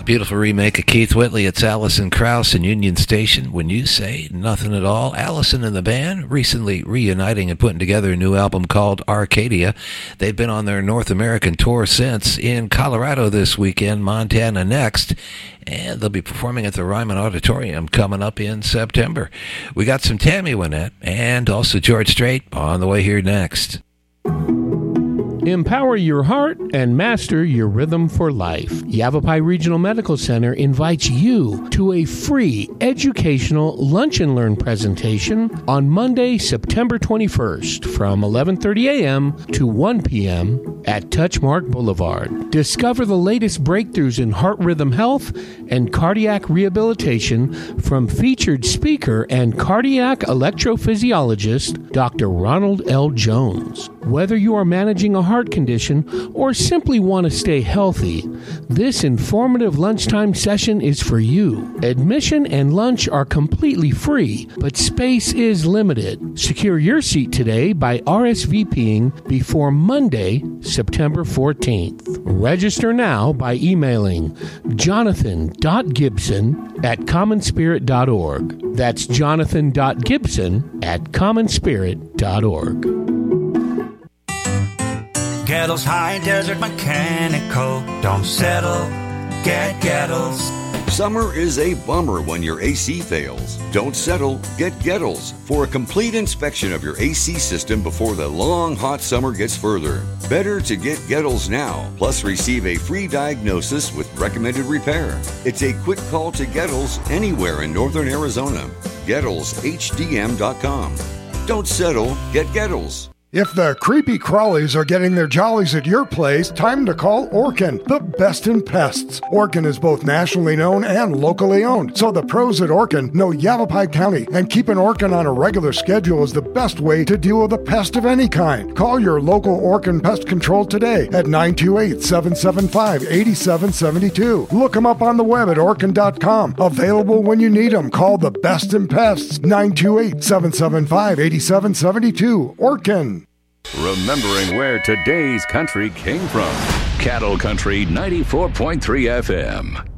Beautiful remake of Keith Whitley. It's Allison Krauss and Union Station. When you say nothing at all, Allison and the band recently reuniting and putting together a new album called Arcadia. They've been on their North American tour since, in Colorado this weekend, Montana next, and they'll be performing at the Ryman Auditorium coming up in September. We got some Tammy Wynette and also George Strait on the way here next. Empower your heart and master your rhythm for life. Yavapai Regional Medical Center invites you to a free educational lunch and learn presentation on Monday, September 21st from 11:30 a.m. to 1 p.m. at Touchmark Boulevard. Discover the latest breakthroughs in heart rhythm health and cardiac rehabilitation from featured speaker and cardiac electrophysiologist Dr. Ronald L. Jones. Whether you are managing a heart condition or simply want to stay healthy, this informative lunchtime session is for you. Admission and lunch are completely free, but space is limited. Secure your seat today by RSVPing before Monday, September 14th. Register now by emailing jonathan.gibson@commonspirit.org. That's jonathan.gibson@commonspirit.org. Gettles High Desert Mechanical. Don't settle, get Gettles. Summer is a bummer when your AC fails. Don't settle, get Gettles for a complete inspection of your AC system before the long hot summer gets further. Better to get Gettles now, plus receive a free diagnosis with recommended repair. It's a quick call to Gettles anywhere in northern Arizona. GettlesHDM.com. Don't settle, get Gettles. If the creepy crawlies are getting their jollies at your place, time to call Orkin, the best in pests. Orkin is both nationally known and locally owned, so the pros at Orkin know Yavapai County, and keeping Orkin on a regular schedule is the best way to deal with a pest of any kind. Call your local Orkin Pest Control today at 928-775-8772. Look them up on the web at Orkin.com. Available when you need them. Call the best in pests, 928-775-8772. Orkin. Remembering where today's country came from. Cattle Country 94.3 FM.